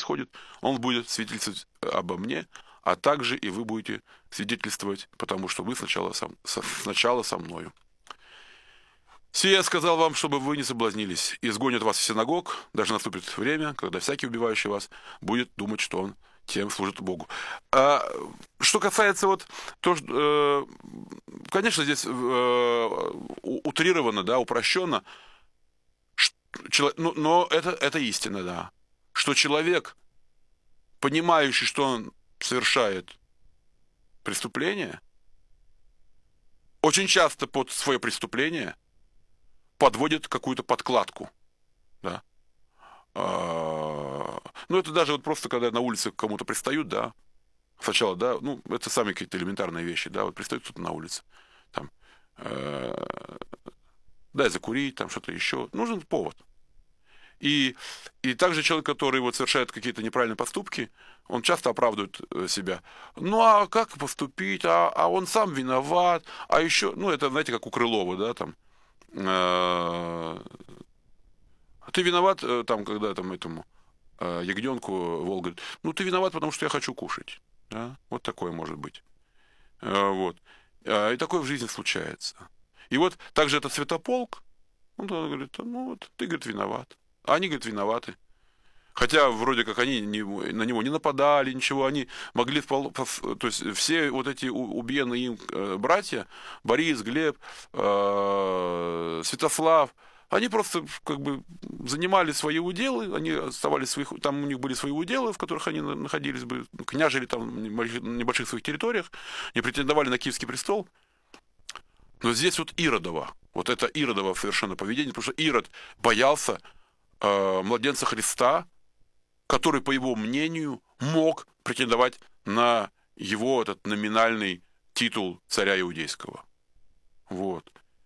происходит, он будет свидетельствовать обо мне, а также и вы будете свидетельствовать, потому что вы сначала со мною. Сие я сказал вам, чтобы вы не соблазнились, и изгонят вас из синагог, даже наступит время, когда всякий, убивающий вас, будет думать, что он тем служит Богу. Что касается вот то, что, конечно, здесь утрировано, да, упрощенно, но это истина, да, что человек, понимающий, что он совершает преступление, очень часто под свое преступление подводит какую-то подкладку, да. Ну, это даже вот просто, когда на улице к кому-то пристают, да, сначала, да, ну, это самые какие-то элементарные вещи, да, вот пристает кто-то на улице, там, дай закурить, там, что-то еще, нужен повод. И также человек, который вот совершает какие-то неправильные поступки, он часто оправдывает себя. Ну, а как поступить? А он сам виноват. А еще, ну, это, знаете, как у Крылова, да, там, ты виноват, там, когда там этому ягненку волк говорит, ну, ты виноват, потому что я хочу кушать. Да? Вот такое может быть. Вот. И такое в жизни случается. И вот также этот Святополк, он говорит, ну, вот, ты, говорит, виноват. А они, говорит, виноваты. Хотя вроде как они на него не нападали, ничего, они могли, то есть все вот эти убиенные им братья, Борис, Глеб, Святослав, они просто как бы занимали свои уделы, они оставались своих, там у них были свои уделы, в которых они находились бы, княжили там на небольших своих территориях, не претендовали на Киевский престол. Но здесь вот Иродово, вот это Иродово совершенно поведение, потому что Ирод боялся младенца Христа, который, по его мнению, мог претендовать на его этот номинальный титул царя иудейского. Вот.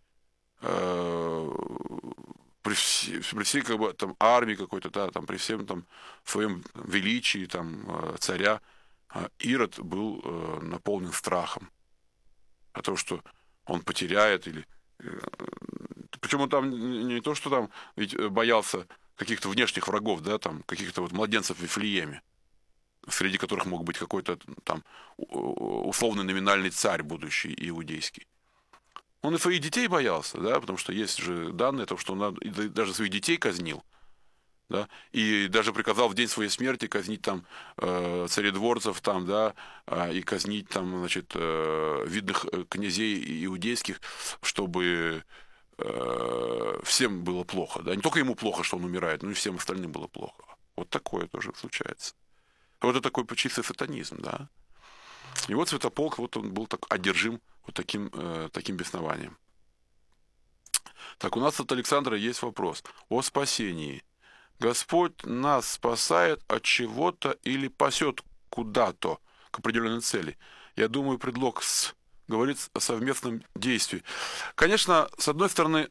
При всей как бы, там, армии какой-то, да, там, при всем там, своем величии там, царя, Ирод был наполнен страхом о том, что он потеряет или... Причем он там не то, что там ведь боялся каких-то внешних врагов, да, там, каких-то вот младенцев в Вифлееме, среди которых мог быть какой-то там условный номинальный царь будущий иудейский. Он и своих детей боялся, да, потому что есть же данные о том, что он даже своих детей казнил, да, и даже приказал в день своей смерти казнить там царедворцев там, да, и казнить там, значит, видных князей иудейских, чтобы всем было плохо, да, не только ему плохо, что он умирает, но и всем остальным было плохо. Вот такое тоже случается. Вот это такой чистый сатанизм, да. И вот Святополк, вот он был так одержим вот таким беснованием. Так, у нас от Александра есть вопрос о спасении. Господь нас спасает от чего-то или пасет куда-то к определенной цели. Я думаю, предлог говорит о совместном действии. Конечно, с одной стороны,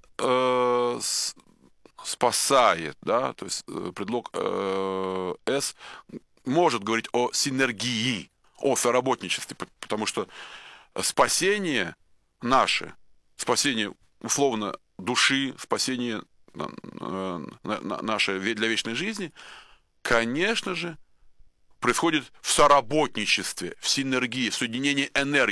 спасает, да, то есть предлог «с» может говорить о синергии, о соработничестве, потому что спасение наше, спасение, условно, души, спасение наше для вечной жизни, конечно же, происходит в соработничестве, в синергии, в соединении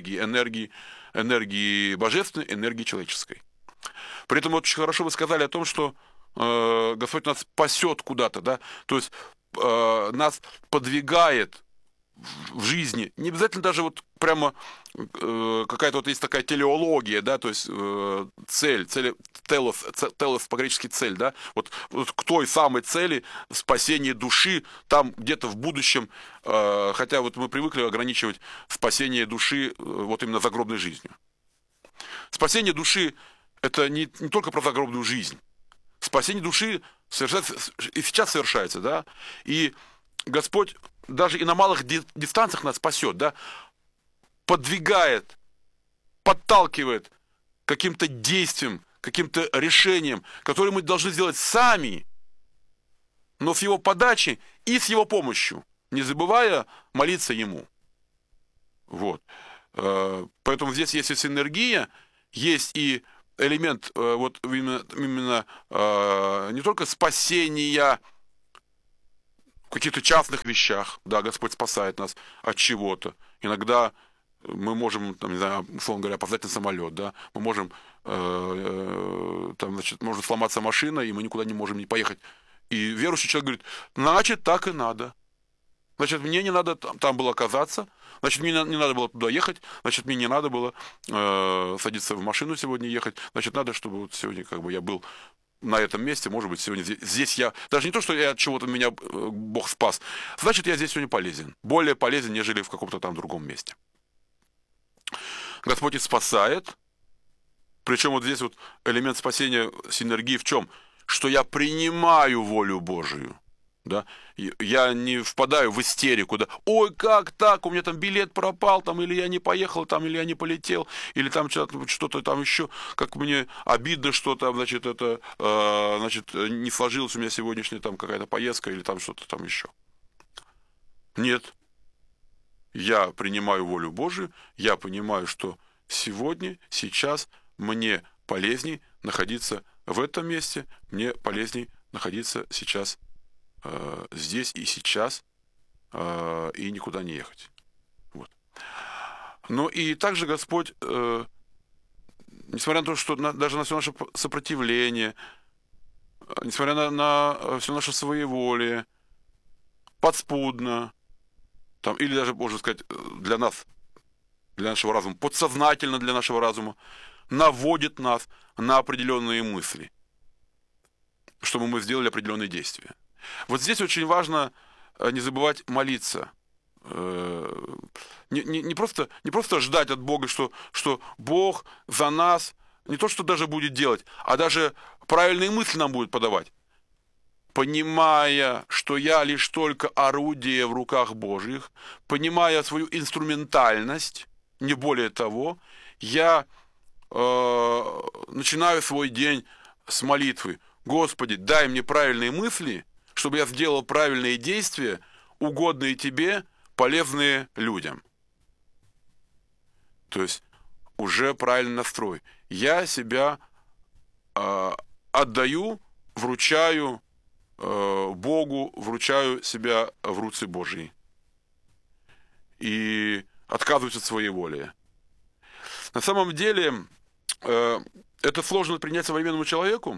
энергии божественной, энергии человеческой. При этом очень хорошо вы сказали о том, что Господь нас пасет куда-то, да, то есть нас подвигает в жизни, не обязательно даже вот прямо какая-то вот есть такая телеология, да, то есть цель, телос по-гречески цель, да, вот к той самой цели спасения души там где-то в будущем, хотя вот мы привыкли ограничивать спасение души вот именно загробной жизнью. Спасение души это не только про загробную жизнь. Спасение души и сейчас совершается, да, и Господь даже и на малых дистанциях нас спасет, да, подвигает, подталкивает каким-то действием, каким-то решением, которое мы должны сделать сами, но с его подачи и с его помощью, не забывая молиться ему. Вот. Поэтому здесь есть и синергия, есть и элемент вот именно не только спасения каких-то частных вещах, да, Господь спасает нас от чего-то. Иногда мы можем, там, не знаю, условно говоря, опоздать на самолет, да, мы можем, там, значит, может сломаться машина, и мы никуда не можем не поехать. И верующий человек говорит, значит, так и надо. Значит, мне не надо там было оказаться, значит, мне не надо было туда ехать, значит, мне не надо было садиться в машину сегодня ехать, значит, надо, чтобы вот сегодня как бы я был на этом месте, может быть, сегодня здесь я, даже не то, что я от чего-то меня Бог спас, значит, я здесь сегодня полезен, более полезен, нежели в каком-то там другом месте. Господь и спасает, причем вот здесь вот элемент спасения, синергии в чем? Что я принимаю волю Божию. Да? Я не впадаю в истерику, да, ой, как так, у меня там билет пропал, там, или я не поехал, там, или я не полетел, или там что-то там еще, как мне обидно, что там, значит, это, значит, не сложилась у меня сегодняшняя там какая-то поездка, или там что-то там еще. Нет. Я принимаю волю Божию, я понимаю, что сегодня, сейчас мне полезней находиться в этом месте, мне полезней находиться сейчас здесь и сейчас, и никуда не ехать. Вот. Но и также Господь, несмотря на то, что даже на все наше сопротивление, несмотря на все наше своеволие, подспудно, там, или даже, можно сказать, для нас, для нашего разума, подсознательно для нашего разума, наводит нас на определенные мысли, чтобы мы сделали определенные действия. Вот здесь очень важно не забывать молиться. Не просто ждать от Бога, что Бог за нас не то, что даже будет делать, а даже правильные мысли нам будет подавать. Понимая, что я лишь только орудие в руках Божьих, понимая свою инструментальность, не более того, я начинаю свой день с молитвы. Господи, дай мне правильные мысли, чтобы я сделал правильные действия, угодные Тебе, полезные людям. То есть уже правильный настрой. Я себя отдаю, вручаю Богу, вручаю себя в руцы Божьи. И отказываюсь от своей воли. На самом деле, это сложно принять современному человеку,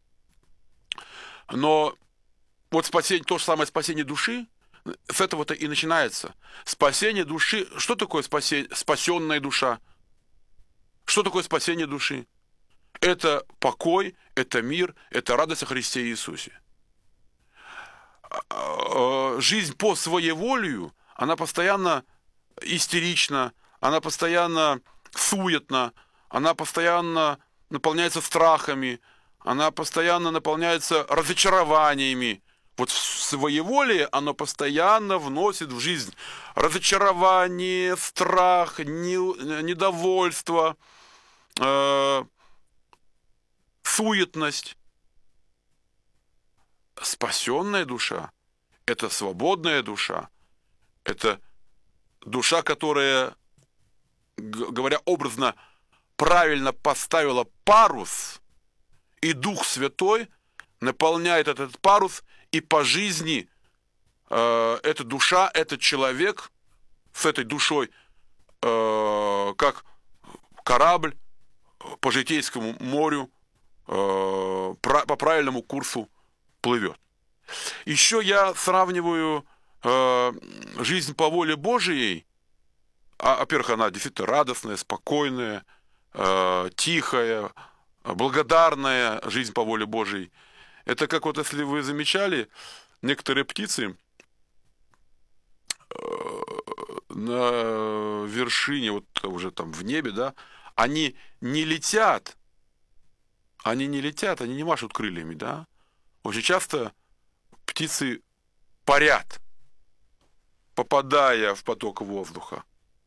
но вот спасение, то же самое спасение души, с этого-то и начинается. Спасение души. Что такое спасенная душа? Что такое спасение души? Это покой, это мир, это радость о Христе Иисусе. Жизнь по своеволию, она постоянно истерична, она постоянно суетна, она постоянно наполняется страхами, она постоянно наполняется разочарованиями. Вот своеволие, оно постоянно вносит в жизнь разочарование, страх, недовольство, суетность. Спасенная душа – это свободная душа, это душа, которая, говоря образно, правильно поставила парус, и Дух Святой наполняет этот парус, и по жизни эта душа, этот человек с этой душой, как корабль по Житейскому морю, по правильному курсу плывет. Еще я сравниваю жизнь по воле Божией, во-первых, она действительно радостная, спокойная, тихая, благодарная жизнь по воле Божией. Это как вот если вы замечали, некоторые птицы на вершине, вот уже там в небе, да, они не летят, они не машут крыльями, да. Очень часто птицы парят, попадая в поток воздуха.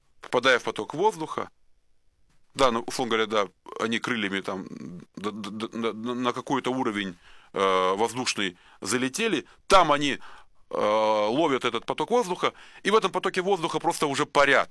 Да, ну, условно говоря, да, они крыльями там на какой-то уровень воздушный залетели, там они ловят этот поток воздуха, и в этом потоке воздуха просто уже парят.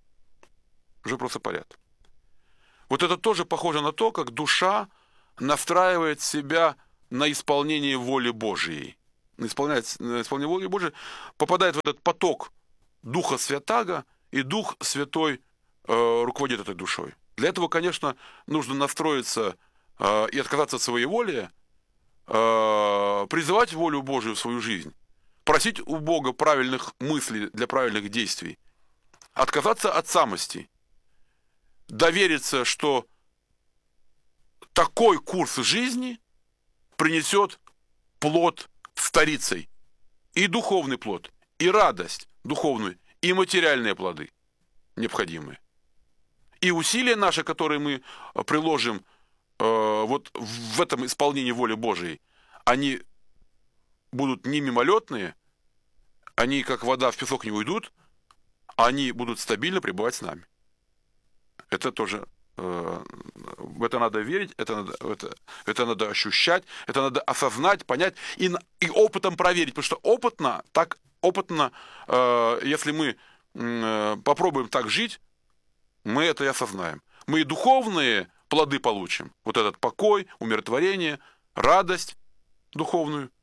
Вот это тоже похоже на то, как душа настраивает себя на исполнение воли Божией. на исполнение воли Божией, попадает в этот поток Духа Святаго, и Дух Святой руководит этой душой. Для этого, конечно, нужно настроиться и отказаться от своей воли, призывать волю Божию в свою жизнь, просить у Бога правильных мыслей для правильных действий, отказаться от самости, довериться, что такой курс жизни принесет плод старицей, и духовный плод, и радость духовную, и материальные плоды необходимые. И усилия наши, которые мы приложим вот в этом исполнении воли Божией, они будут не мимолетные, они как вода в песок не уйдут, они будут стабильно пребывать с нами. Это тоже, в это надо верить, это надо ощущать, это надо осознать, понять и опытом проверить, потому что опытно, если мы попробуем так жить, мы это и осознаем. Мы и духовные плоды получим. Вот этот покой, умиротворение, радость духовную.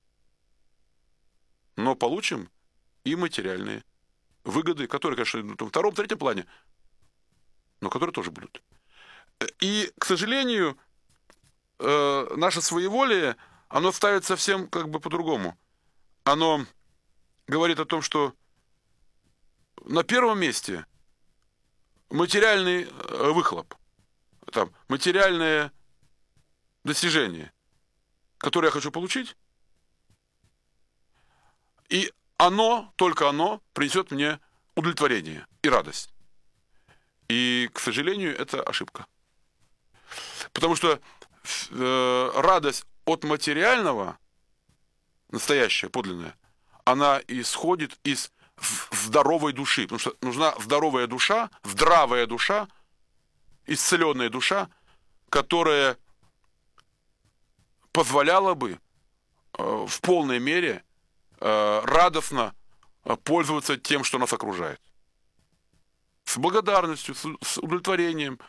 Но получим и материальные выгоды, которые, конечно, идут во втором, третьем плане, но которые тоже будут. И, к сожалению, наше своеволие, оно ставит совсем как бы по-другому. Оно говорит о том, что на первом месте материальный выхлоп, там, материальное достижение, которое я хочу получить, и только оно принесет мне удовлетворение и радость. И, к сожалению, это ошибка. Потому что радость от материального, настоящая, подлинная, она исходит из здоровой души. Потому что нужна здоровая душа, здравая душа, исцеленная душа, которая позволяла бы в полной мере радостно пользоваться тем, что нас окружает. С благодарностью, с удовлетворением,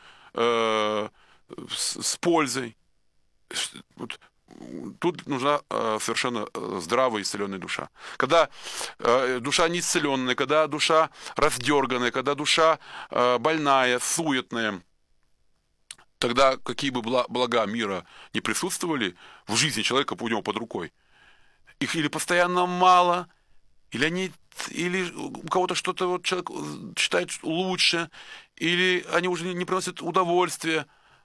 с пользой. Вот. Тут нужна совершенно здравая, исцеленная душа. Когда душа не исцеленная, когда душа раздерганная, когда душа больная, суетная, тогда какие бы блага мира не присутствовали в жизни человека у него под рукой, их или постоянно мало, или у кого-то что-то вот человек считает лучше, или они уже не приносят удовольствия,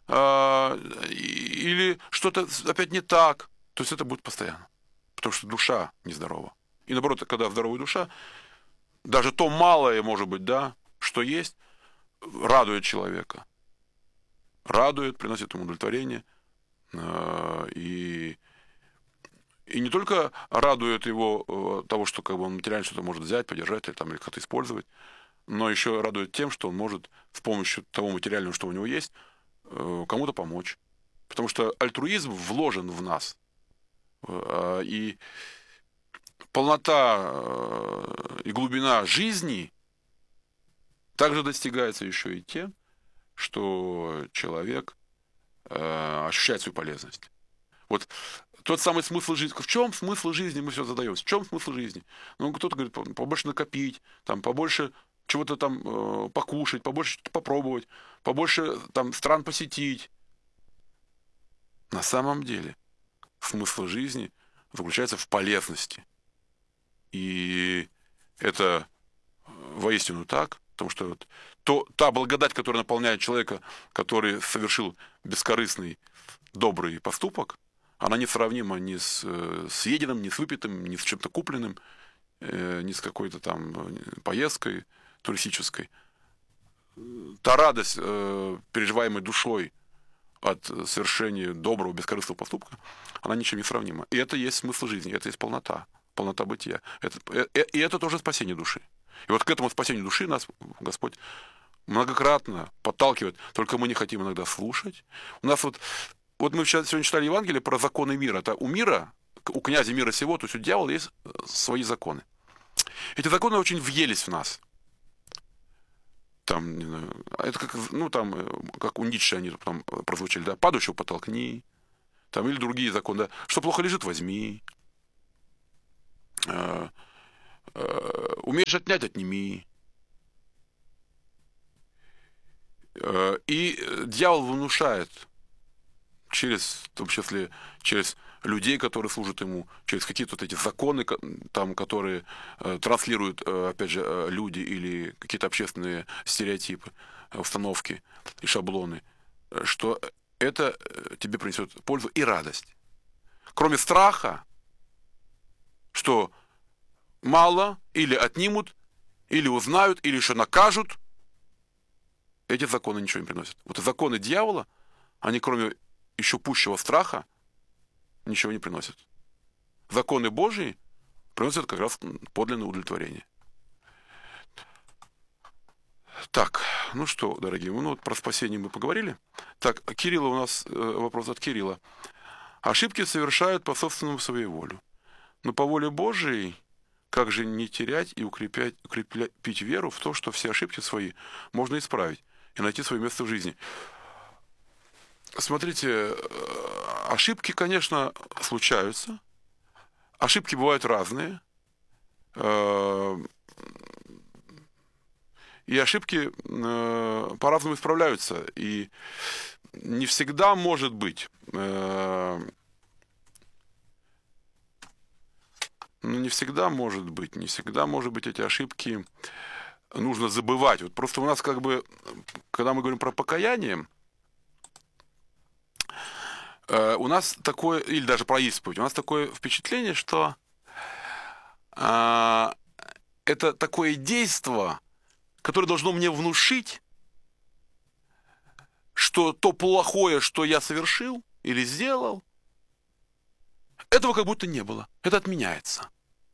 или что-то опять не так, то есть это будет постоянно. Потому что душа нездорова. И наоборот, когда здоровая душа, даже то малое, может быть, да, что есть, радует человека. Радует, приносит ему удовлетворение. И не только радует его того, что как бы, он материально что-то может взять, подержать или как-то использовать, но еще радует тем, что он может с помощью того материального, что у него есть, кому-то помочь. Потому что альтруизм вложен в нас. И полнота и глубина жизни также достигается еще и тем, что человек ощущает свою полезность. Вот тот самый смысл жизни. В чем смысл жизни, мы все задаемся. В чем смысл жизни? Ну, кто-то говорит, побольше накопить, там, побольше чего-то там покушать, побольше что-то попробовать, побольше там стран посетить. На самом деле смысл жизни заключается в полезности. И это воистину так, потому что та благодать, которая наполняет человека, который совершил бескорыстный, добрый поступок, она несравнима ни с съеденным, ни с выпитым, ни с чем-то купленным, ни с какой-то там поездкой туристической. Та радость, переживаемая душой от совершения доброго, бескорыстного поступка, она ничем не сравнима. И это есть смысл жизни, это есть полнота бытия. И это тоже спасение души. И вот к этому спасению души нас Господь многократно подталкивает, только мы не хотим иногда слушать. У нас вот мы сегодня читали Евангелие про законы мира. Это у мира, у князя мира сего, то есть у дьявола есть свои законы. Эти законы очень въелись в нас. Там, не знаю, это как у Ницше они там прозвучали, да, падающего потолкни, там, или другие законы, да, что плохо лежит, возьми. Умеешь отнять — отними. И дьявол внушает через, в том числе, через людей, которые служат ему, через какие-то вот эти законы, там, которые транслируют, опять же, люди или какие-то общественные стереотипы, установки и шаблоны, что это тебе принесет пользу и радость. Кроме страха, что мало, или отнимут, или узнают, или еще накажут, эти законы ничего не приносят. Вот законы дьявола, они кроме еще пущего страха ничего не приносят. Законы Божьи приносят как раз подлинное удовлетворение. Так, ну что, дорогие, ну вот про спасение мы поговорили. Так, Кирилла у нас, вопрос от Кирилла. Ошибки совершают по собственному своей воле. Но по воле Божией, как же не терять и укреплять веру в то, что все ошибки свои можно исправить и найти свое место в жизни? Смотрите, ошибки, конечно, случаются. Ошибки бывают разные. И ошибки по-разному исправляются. И не всегда может быть... не всегда может быть эти ошибки нужно забывать. Вот просто у нас как бы, когда мы говорим про покаяние, у нас такое, или даже про исповедь, у нас такое впечатление, что это такое действо, которое должно мне внушить, что то плохое, что я совершил или сделал, этого как будто не было. Это отменяется.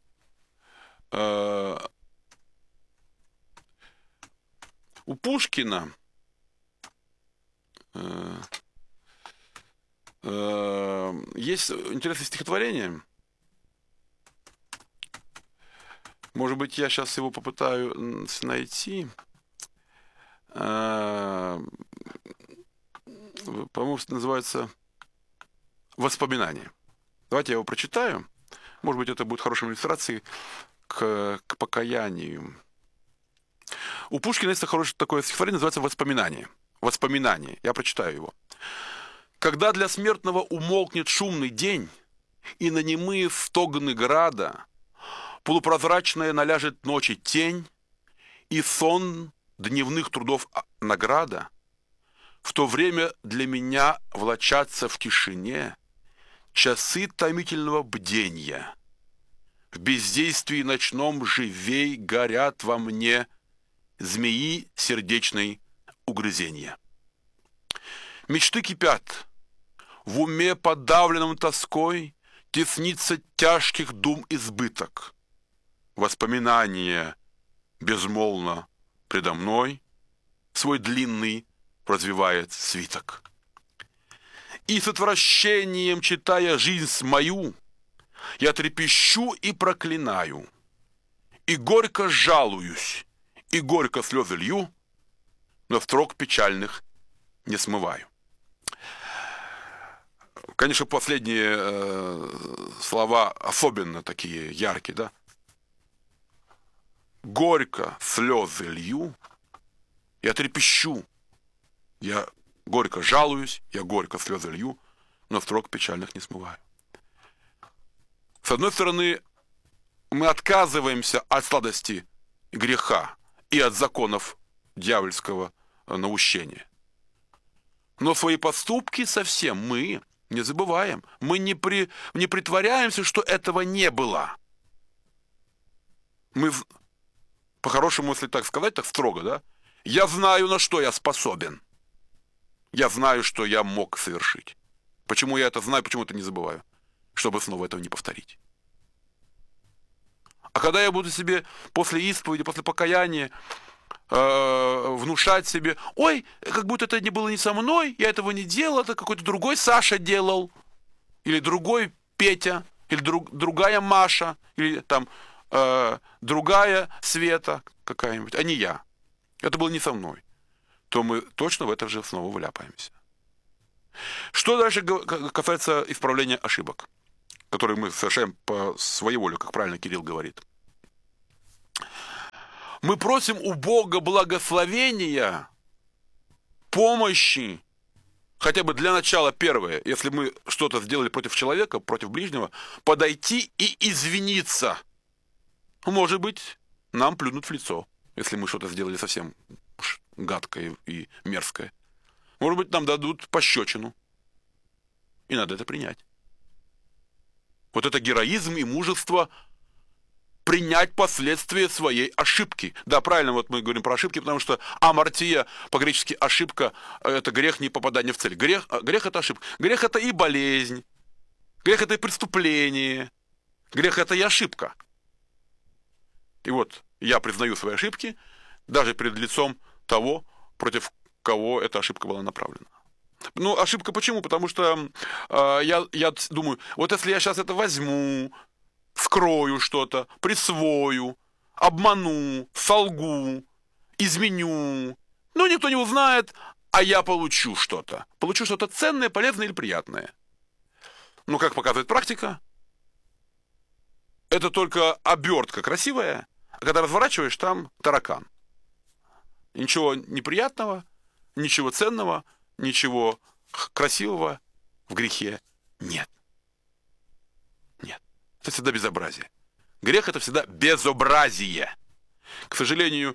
У Пушкина есть интересное стихотворение. Может быть, я сейчас его попытаюсь найти. По-моему, называется «Воспоминания». Давайте я его прочитаю. Может быть, это будет хорошей иллюстрацией к покаянию. У Пушкина есть хорошее такое стихотворение, называется «Воспоминания». «Воспоминания». Я прочитаю его. «Когда для смертного умолкнет шумный день, и на немые стогны града полупрозрачная наляжет ночи тень, и сон дневных трудов награда, в то время для меня влачатся в тишине часы томительного бдения. В бездействии ночном живей горят во мне змеи сердечной угрызения. Мечты кипят, в уме подавленном тоской теснится тяжких дум избыток. Воспоминания безмолвно предо мной свой длинный развивает свиток. И с отвращением, читая жизнь мою, я трепещу и проклинаю, и горько жалуюсь, и горько слезы лью, но строк печальных не смываю. Конечно, последние слова особенно такие яркие, да? Горько слезы лью, я трепещу, я горько жалуюсь, я горько слезы лью, но строк печальных не смываю. С одной стороны, мы отказываемся от сладости греха и от законов дьявольского наущения. Но свои поступки совсем мы не забываем. Мы не притворяемся, что этого не было. Мы, по-хорошему, если так сказать, так строго, да? Я знаю, на что я способен. Я знаю, что я мог совершить. Почему я это знаю, почему это не забываю? Чтобы снова этого не повторить. А когда я буду себе после исповеди, после покаяния внушать себе: ой, как будто это не было не со мной, я этого не делал, это какой-то другой Саша делал, или другой Петя, или другая Маша, или там другая Света какая-нибудь, а не я. Это было не со мной. То мы точно в это же снова вляпаемся. Что дальше касается исправления ошибок? которые мы совершаем по своей воле, как правильно Кирилл говорит. Мы просим у Бога благословения, помощи, хотя бы для начала первое, если мы что-то сделали против человека, против ближнего, подойти и извиниться. Может быть, нам плюнут в лицо, если мы что-то сделали совсем гадкое и мерзкое. Может быть, нам дадут пощечину. И надо это принять. Вот это героизм и мужество принять последствия своей ошибки. Да, правильно, вот мы говорим про ошибки, потому что амартия, по-гречески ошибка, это грех, не попадание в цель. Грех это ошибка. Грех это и болезнь. Грех это и преступление. Грех это и ошибка. И вот я признаю свои ошибки даже перед лицом того, против кого эта ошибка была направлена. Ну, ошибка почему? Потому что я думаю, вот если я сейчас это возьму, скрою что-то, присвою, обману, солгу, изменю, ну, никто не узнает, а я получу что-то. Получу что-то ценное, полезное или приятное. Ну, как показывает практика, это только обертка красивая, а когда разворачиваешь, там таракан. Ничего неприятного, ничего ценного, ничего красивого в грехе нет. Нет. Это всегда безобразие. Грех – это всегда безобразие. К сожалению,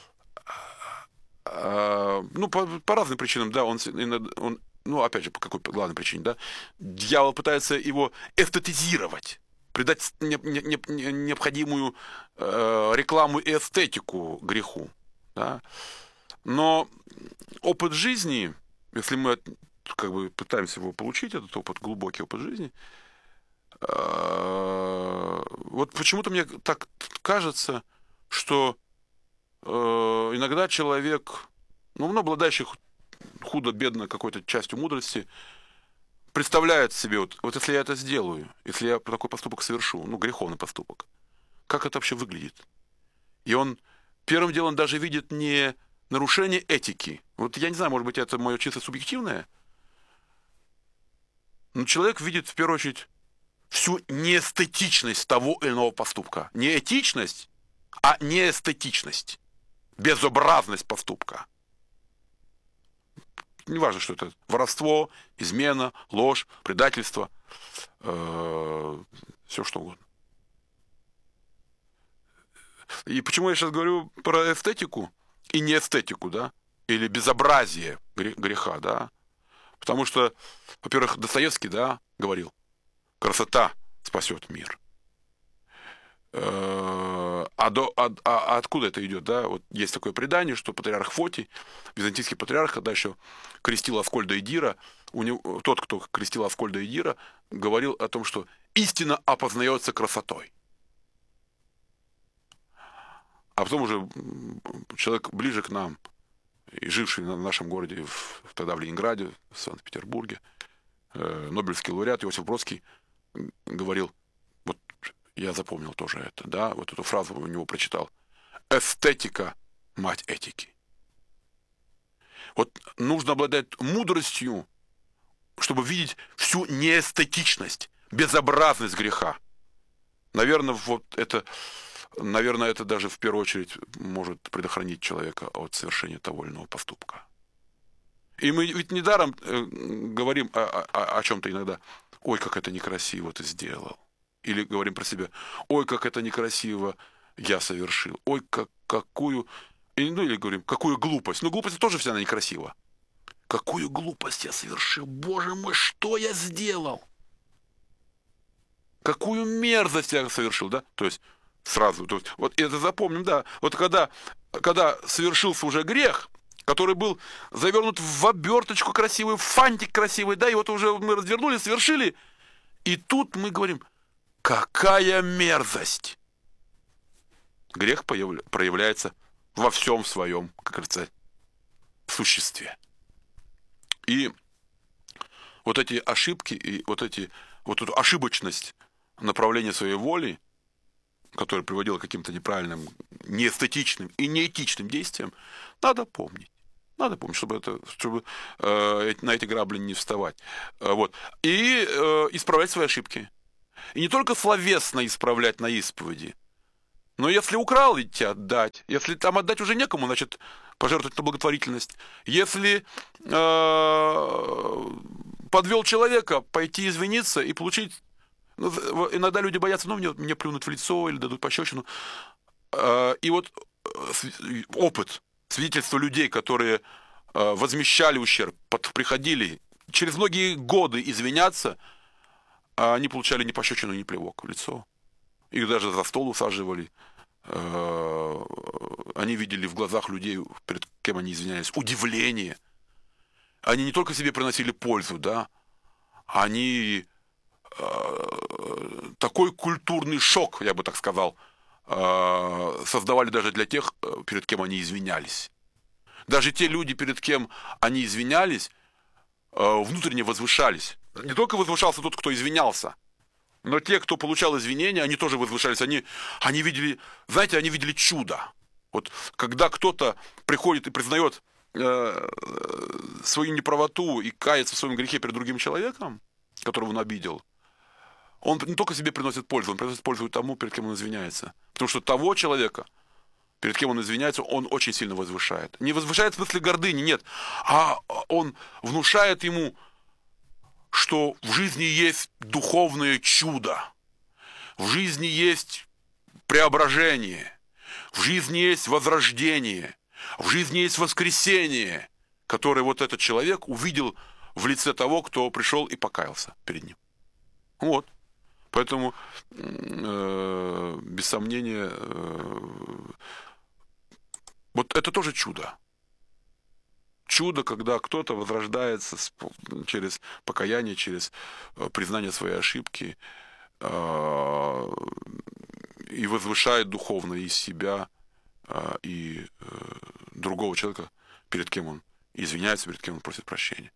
ну, по разным причинам, да, он, ну, опять же, по какой главной причине, да, дьявол пытается его эстетизировать, придать необходимую рекламу и эстетику греху, да. Но опыт жизни, если мы как бы пытаемся его получить, этот опыт, глубокий опыт жизни, вот почему-то мне так кажется, что иногда человек, ну, обладающий худо-бедно какой-то частью мудрости, представляет себе, вот если я это сделаю, если я такой поступок совершу, ну, греховный поступок, как это вообще выглядит? И он первым делом даже видит не нарушение этики. Вот я не знаю, может быть, это мое чисто субъективное, но человек видит в первую очередь всю неэстетичность того или иного поступка. Не этичность, а неэстетичность. Безобразность поступка. Неважно, что это воровство, измена, ложь, предательство, все что угодно. И почему я сейчас говорю про эстетику и неэстетику, да, или безобразие греха, да, потому что, во-первых, Достоевский, да, говорил, красота спасет мир. Откуда это идет, да? Вот есть такое предание, что патриарх Фотий, византийский патриарх, когда еще крестил Аскольда и Дира, тот, кто крестил Аскольда и Дира, говорил о том, что истина опознается красотой. А потом уже человек ближе к нам, и живший в нашем городе, тогда в Ленинграде, в Санкт-Петербурге, Нобелевский лауреат Иосиф Бродский говорил, вот я запомнил тоже это, да, вот эту фразу у него прочитал: эстетика – мать этики. Вот нужно обладать мудростью, чтобы видеть всю неэстетичность, безобразность греха. Наверное, это даже в первую очередь может предохранить человека от совершения того или иного поступка. И мы ведь недаром говорим о чем-то иногда: ой, как это некрасиво ты сделал. Или говорим про себя: ой, как это некрасиво я совершил. Ой, какую... Ну, или говорим: какую глупость. Ну, глупость тоже вся она некрасива. Какую глупость я совершил. Боже мой, что я сделал? Какую мерзость я совершил, да? То есть сразу, вот это запомним, да. Вот когда совершился уже грех, который был завернут в оберточку красивую, в фантик красивый, да, и вот уже мы развернули, совершили, и тут мы говорим: какая мерзость! Грех проявляется во всем своем, как говорится, существе. И вот эти ошибки, и вот эту ошибочность направления своей воли, которая приводила к каким-то неправильным, неэстетичным и неэтичным действиям, надо помнить. Надо помнить, чтобы на эти грабли не вставать. Вот. И исправлять свои ошибки. И не только словесно исправлять на исповеди, но если украл, идти отдать. Если там отдать уже некому, значит, пожертвовать на благотворительность. Если подвел человека, пойти извиниться и получить... Ну, иногда люди боятся, мне плюнут в лицо или дадут пощечину. И вот опыт, свидетельство людей, которые возмещали ущерб, приходили через многие годы извиняться, а они получали ни пощечину, ни плевок в лицо. Их даже за стол усаживали. Они видели в глазах людей, перед кем они извинялись, удивление. Они не только себе приносили пользу, да, они такой культурный шок, я бы так сказал, создавали даже для тех, перед кем они извинялись. Даже те люди, перед кем они извинялись, внутренне возвышались. Не только возвышался тот, кто извинялся, но те, кто получал извинения, они тоже возвышались. Они видели, знаете, они видели чудо. Вот когда кто-то приходит и признает свою неправоту и кается в своем грехе перед другим человеком, которого он обидел, он не только себе приносит пользу, он приносит пользу и тому, перед кем он извиняется. Потому что того человека, перед кем он извиняется, он очень сильно возвышает. Не возвышает в смысле гордыни, нет. А он внушает ему, что в жизни есть духовное чудо, в жизни есть преображение, в жизни есть возрождение, в жизни есть воскресение, которое вот этот человек увидел в лице того, кто пришел и покаялся перед ним. Вот. Поэтому, без сомнения, вот это тоже чудо. Чудо, когда кто-то возрождается через покаяние, через признание своей ошибки и возвышает духовно и себя, и другого человека, перед кем он извиняется, перед кем он просит прощения.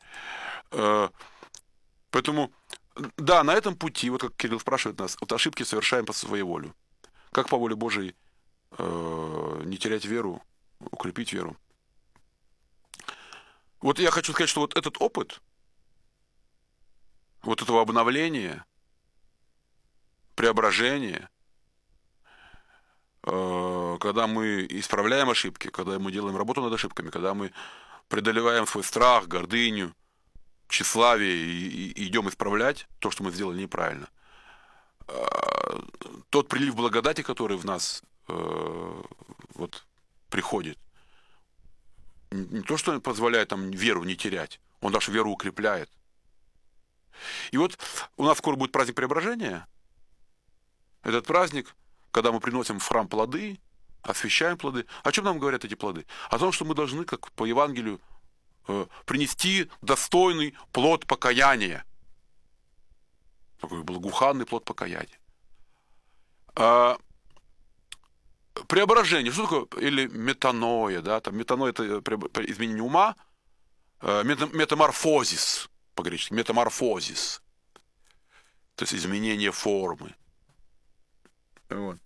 Поэтому, да, на этом пути, вот как Кирилл спрашивает нас, вот ошибки совершаем по своей воле. Как по воле Божией не терять веру, укрепить веру? Вот я хочу сказать, что вот этот опыт, вот этого обновления, преображения, когда мы исправляем ошибки, когда мы делаем работу над ошибками, когда мы преодолеваем свой страх, гордыню, тщеславие и идем исправлять то, что мы сделали неправильно, тот прилив благодати, который в нас вот приходит, не то, что он позволяет нам веру не терять, он нашу веру укрепляет. И вот у нас скоро будет праздник преображения. Этот праздник, когда мы приносим в храм плоды, освящаем плоды. О чем нам говорят эти плоды? О том, что мы должны, как по Евангелию, принести достойный плод покаяния. Такой благоуханный плод покаяния. Преображение. Что такое? Или метаноя, да? Там метаноя — это изменение ума. Метаморфозис, по-гречески. Метаморфозис. То есть изменение формы. Вот.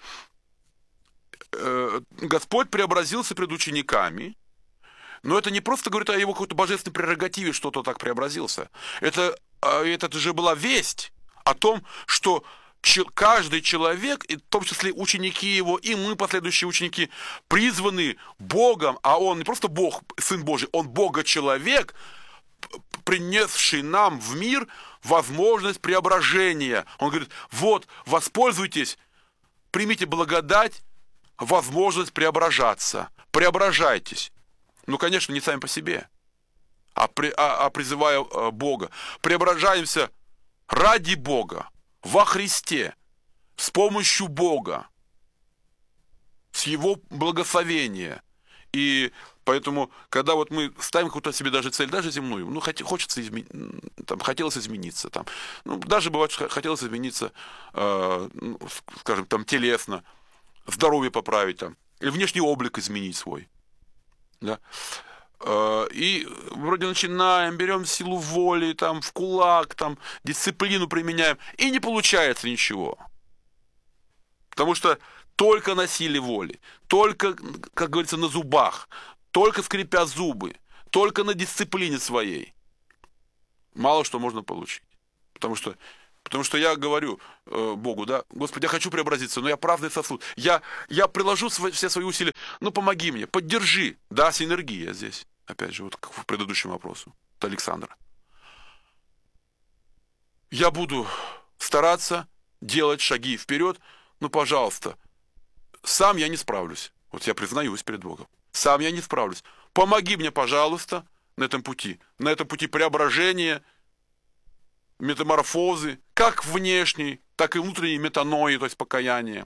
Господь преобразился пред учениками, но это не просто говорит о его какой-то божественной прерогативе, что тот так преобразился. Это же была весть о том, что каждый человек, и в том числе ученики его, и мы, последующие ученики, призваны Богом, а он не просто Бог, Сын Божий, он Бога-человек, принесший нам в мир возможность преображения. Он говорит, вот, воспользуйтесь, примите благодать, возможность преображаться. Преображайтесь. Ну, конечно, не сами по себе, а призывая Бога. Преображаемся ради Бога, во Христе, с помощью Бога, с Его благословения. И поэтому, когда вот мы ставим какую-то себе даже цель, даже земную, ну, хочется хотелось измениться. Там, ну, даже бывает, хотелось измениться, скажем, там, телесно, здоровье поправить, там, или внешний облик изменить свой. Да? И вроде начинаем, берем силу воли, там, в кулак, там, дисциплину применяем, и не получается ничего. Потому что только на силе воли, только, как говорится, на зубах, только скрипя зубы, только на дисциплине своей мало что можно получить. Потому Потому что я говорю Богу, да, Господи, я хочу преобразиться, но я праздный сосуд. Я приложу все свои усилия, ну помоги мне, поддержи. Да, синергия здесь. Опять же, вот как в предыдущем вопросу от Александра. Я буду стараться делать шаги вперед, но, пожалуйста, сам я не справлюсь. Вот я признаюсь перед Богом. Сам я не справлюсь. Помоги мне, пожалуйста, на этом пути преображения, метаморфозы, как внешней, так и внутренней метанои, то есть покаяния.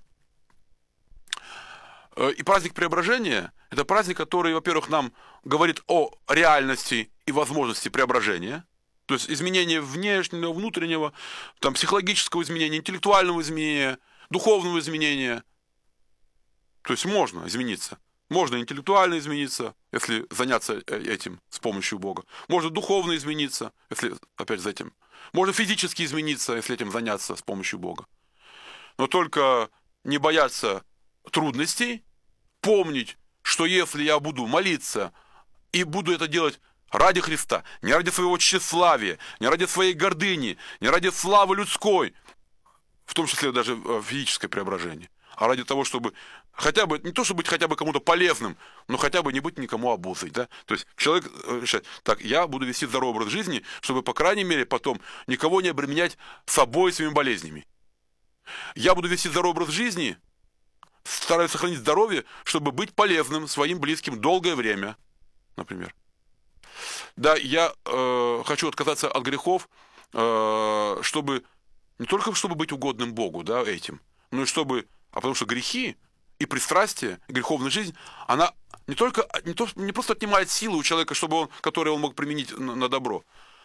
И праздник преображения – это праздник, который, во-первых, нам говорит о реальности и возможности преображения, то есть изменения внешнего, внутреннего, там, психологического изменения, интеллектуального изменения, духовного изменения. То есть можно измениться. Можно интеллектуально измениться, если заняться этим с помощью Бога. Можно духовно измениться, если опять за этим. Можно физически измениться, если этим заняться с помощью Бога. Но только не бояться трудностей, помнить, что если я буду молиться и буду это делать ради Христа, не ради своего тщеславия, не ради своей гордыни, не ради славы людской, в том числе даже физическое преображение, а ради того, чтобы хотя бы, не то, чтобы быть хотя бы кому-то полезным, но хотя бы не быть никому обузой. Да? То есть человек решает, так, я буду вести здоровый образ жизни, чтобы, по крайней мере, потом никого не обременять собой и своими болезнями. Я буду вести здоровый образ жизни, стараюсь сохранить здоровье, чтобы быть полезным своим близким долгое время, например. Да, я хочу отказаться от грехов, чтобы не только чтобы быть угодным Богу, да, этим, но и чтобы, потому что грехи и пристрастие, и греховная жизнь, она не просто отнимает силы у человека, которые он мог применить на добро.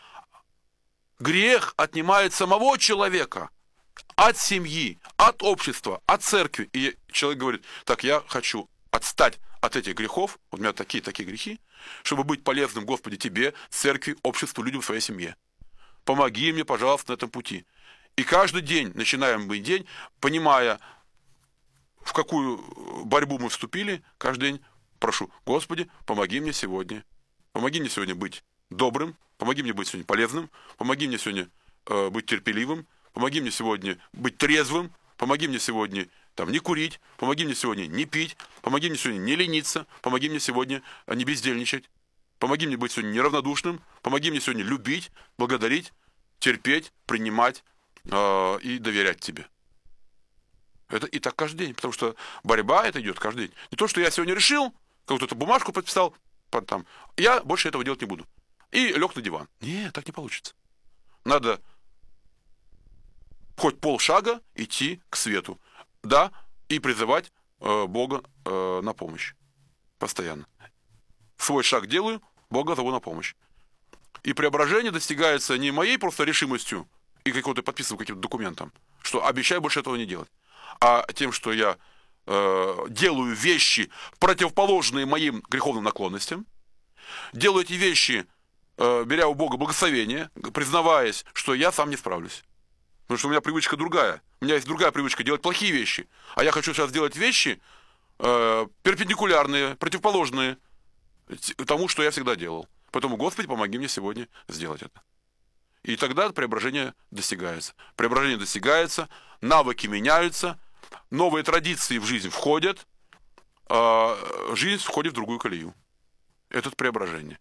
Грех отнимает самого человека от семьи, от общества, от церкви. И человек говорит, так, я хочу отстать от этих грехов, вот у меня такие грехи, чтобы быть полезным, Господи, Тебе, церкви, обществу, людям в своей семье. Помоги мне, пожалуйста, на этом пути. И каждый день, начинаем мы день, понимая, в какую борьбу мы вступили, каждый день прошу, Господи, помоги мне сегодня. Помоги мне сегодня быть добрым, помоги мне быть сегодня полезным, помоги мне сегодня быть терпеливым, помоги мне сегодня быть трезвым, помоги мне сегодня не курить, помоги мне сегодня не пить, помоги мне сегодня не лениться, помоги мне сегодня не бездельничать, помоги мне быть сегодня неравнодушным, помоги мне сегодня любить, благодарить, терпеть, принимать и доверять Тебе. Это и так каждый день, потому что борьба это идет каждый день. Не то, что я сегодня решил, какую-то бумажку подписал, я больше этого делать не буду. И лег на диван. Нет, так не получится. Надо хоть полшага идти к свету. Да, и призывать Бога на помощь. Постоянно. Свой шаг делаю, Бога зову на помощь. И преображение достигается не моей просто решимостью и какой-то подписываю каким-то документом, что обещаю больше этого не делать, а тем, что я делаю вещи, противоположные моим греховным наклонностям, делаю эти вещи, беря у Бога благословение, признаваясь, что я сам не справлюсь. Потому что у меня привычка другая. У меня есть другая привычка делать плохие вещи. А я хочу сейчас делать вещи перпендикулярные, противоположные тому, что я всегда делал. Поэтому, Господи, помоги мне сегодня сделать это. И тогда преображение достигается. Преображение достигается, навыки меняются, новые традиции в жизнь входят, жизнь входит в другую колею. Это преображение.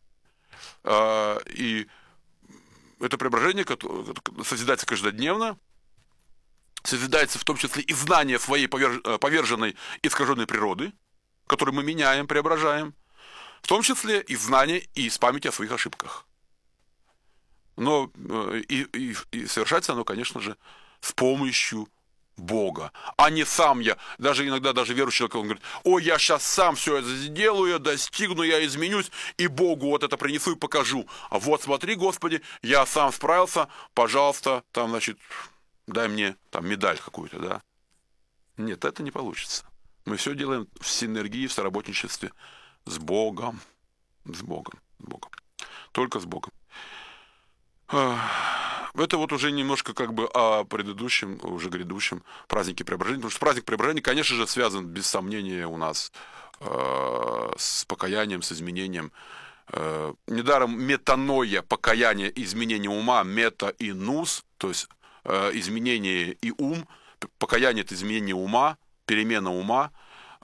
И это преображение созидается каждодневно, созидается в том числе и знание своей поверженной, искаженной природы, которую мы меняем, преображаем, в том числе и знание и из памяти о своих ошибках. Но и совершается оно, конечно же, с помощью Бога, а не сам я. Даже иногда верующий человек, он говорит, ой, я сейчас сам все это сделаю, я достигну, я изменюсь, и Богу вот это принесу и покажу. А вот смотри, Господи, я сам справился, пожалуйста, дай мне медаль какую-то, да. Нет, это не получится. Мы все делаем в синергии, в соработничестве с Богом. С Богом. Только с Богом. Это вот уже немножко о предыдущем, уже грядущем празднике преображения. Потому что праздник преображения, конечно же, связан, без сомнения, у нас с покаянием, с изменением. Недаром метаноя, покаяние, изменение ума, мета и нус, то есть изменение и ум, покаяние — это изменение ума, перемена ума,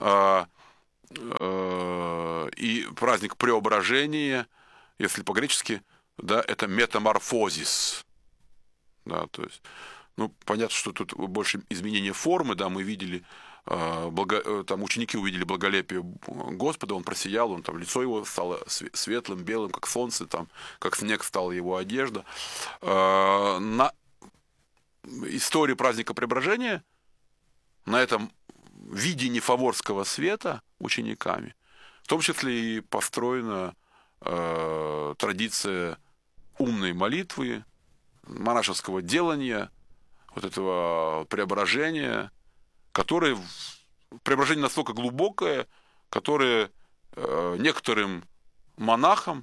и праздник преображения, если по-гречески, да, это метаморфозис. Да, то есть, ну, понятно, что тут больше изменение формы, да, мы видели, там ученики увидели благолепие Господа, он просиял, он там, лицо его стало светлым, белым, как солнце, там, как снег стала его одежда. На истории праздника преображения, на этом видении фаворского света учениками, в том числе и построена традиция умной молитвы, монашеского делания, вот этого преображения, которое преображение настолько глубокое, которое некоторым монахам,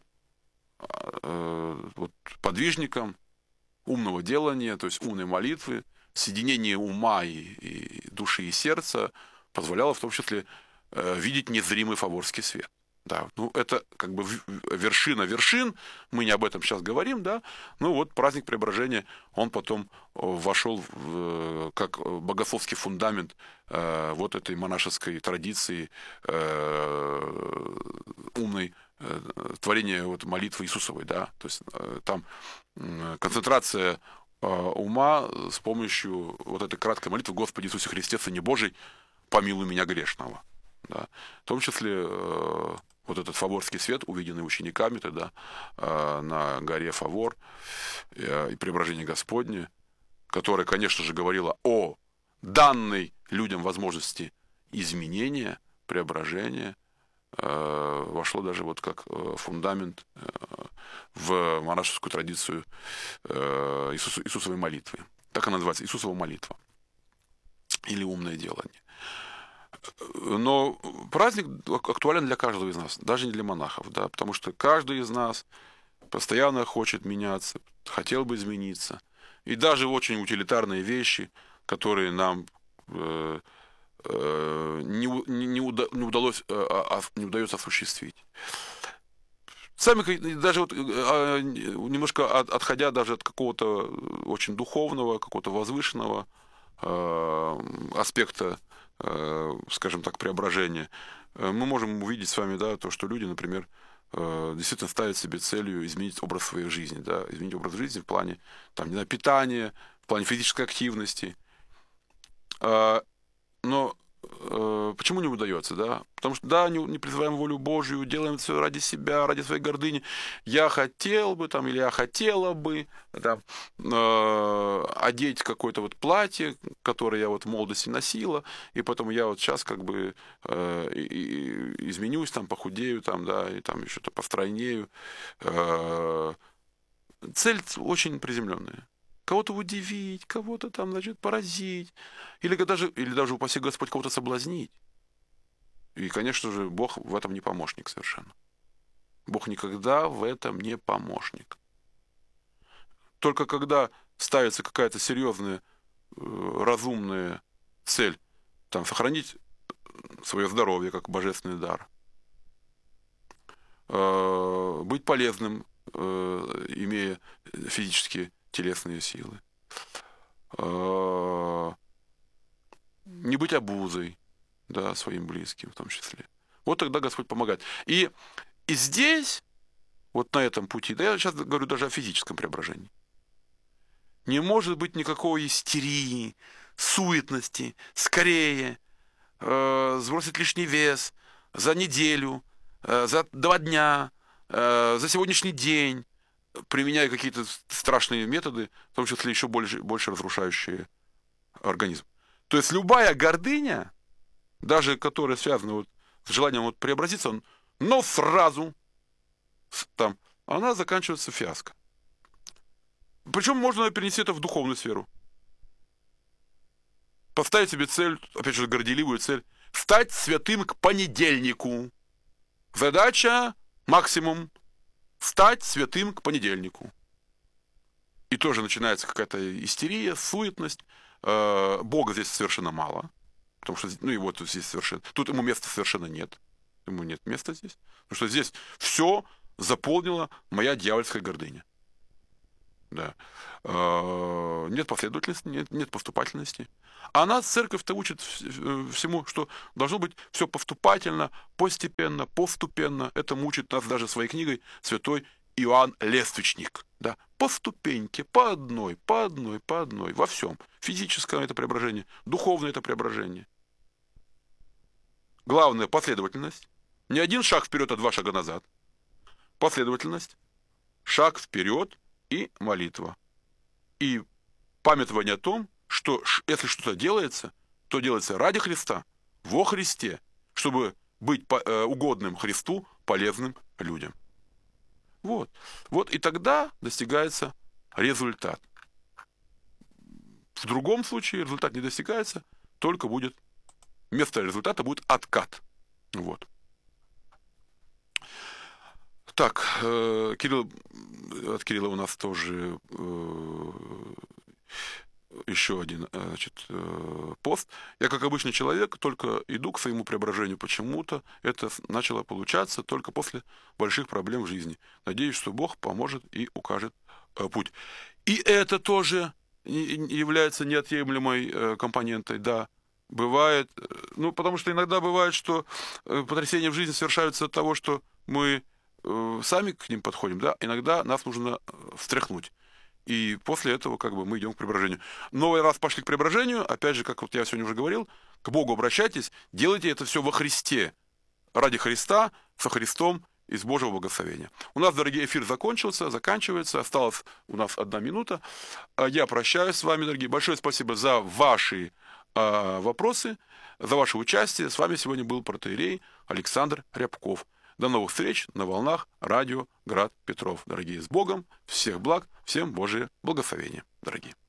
вот, подвижникам умного делания, то есть умной молитвы, соединение ума и души и сердца позволяло в том числе видеть незримый фаворский свет. Да, ну это как бы вершина вершин, мы не об этом сейчас говорим, да, ну вот праздник преображения, он потом вошел как богословский фундамент вот этой монашеской традиции умной творения вот молитвы Иисусовой, да, то есть там концентрация ума с помощью вот этой краткой молитвы: Господи Иисусе Христе, Сыне Божий, помилуй меня грешного. Да. В том числе вот этот фаворский свет, увиденный учениками тогда на горе Фавор, и преображение Господне, которое, конечно же, говорило о данной людям возможности изменения, преображения, вошло даже вот как фундамент в монашескую традицию Иисусовой молитвы. Так она называется, Иисусова молитва или умное делание. Но праздник актуален для каждого из нас, даже не для монахов, да, потому что каждый из нас постоянно хочет меняться, хотел бы измениться. И даже очень утилитарные вещи, которые нам не удается осуществить. Сами, даже вот, немножко отходя даже от какого-то очень духовного, какого-то возвышенного аспекта, скажем так, преображения, мы можем увидеть с вами, да, то, что люди, например, действительно ставят себе целью изменить образ своей жизни, да, изменить образ жизни в плане там, не знаю, питания, в плане физической активности. Но почему не удается, да? Потому что, да, не призываем волю Божию, делаем все ради себя, ради своей гордыни. Я хотел бы, там, или я хотела бы там, одеть какое-то вот платье, которое я вот в молодости носила, и потом я вот сейчас как бы изменюсь, там, похудею, там, да, и там еще-то постройнею. Цель очень приземленная. Кого-то удивить, кого-то там, значит, поразить, или даже, упаси Господь, кого-то соблазнить. И, конечно же, Бог в этом не помощник совершенно. Бог никогда в этом не помощник. Только когда ставится какая-то серьезная, разумная цель, там, сохранить свое здоровье как божественный дар, быть полезным, имея физические, телесные силы, не быть обузой, да, своим близким в том числе. Вот тогда Господь помогает. И здесь, вот на этом пути, да, я сейчас говорю даже о физическом преображении, не может быть никакой истерии, суетности, скорее, сбросить лишний вес за неделю, за 2 дня, за сегодняшний день, применяя какие-то страшные методы, в том числе еще больше разрушающие организм. То есть любая гордыня, даже которая связана вот с желанием вот преобразиться, но сразу там, она заканчивается фиаско. Причем можно перенести это в духовную сферу. Поставить себе цель, опять же, горделивую цель, стать святым к понедельнику. Задача максимум стать святым к понедельнику. И тоже начинается какая-то истерия, суетность. Бога здесь совершенно мало. Потому что, ну, его тут здесь совершенно... Тут ему места совершенно нет. Ему нет места здесь. Потому что здесь все заполнила моя дьявольская гордыня. Да. Нет последовательности, нет поступательности. А нас церковь-то учит всему, что должно быть все поступательно, постепенно, поступенно. Это мучит нас даже своей книгой святой Иоанн Лествичник. Да? По ступеньке, по одной, по одной, по одной, во всем. Физическое это преображение, духовное это преображение. Главное – последовательность. Не один шаг вперед, а два шага назад. Последовательность, шаг вперед и молитва. И памятование о том, что если что-то делается, то делается ради Христа, во Христе, чтобы быть угодным Христу, полезным людям. Вот. Вот и тогда достигается результат. В другом случае результат не достигается, только будет, вместо результата будет откат. Вот. Так, Кирилл, от Кирилла у нас тоже еще один, значит, пост. Я, как обычный человек, только иду к своему преображению. Почему-то это начало получаться только после больших проблем в жизни. Надеюсь, что Бог поможет и укажет путь. И это тоже является неотъемлемой компонентой, да. Бывает, ну, потому что иногда бывает, что потрясения в жизни совершаются от того, что мы сами к ним подходим, да, иногда нас нужно встряхнуть. И после этого как бы мы идем к преображению. Но раз пошли к преображению, опять же, как вот я сегодня уже говорил, к Богу обращайтесь, делайте это все во Христе, ради Христа, со Христом и с Божьего благословения. У нас, дорогие, эфир заканчивается, осталась у нас 1 минута. Я прощаюсь с вами, дорогие. Большое спасибо за ваши вопросы, за ваше участие. С вами сегодня был протоиерей Александр Рябков. До новых встреч на волнах радио Град Петров. Дорогие, с Богом, всех благ, всем Божие благословение, дорогие.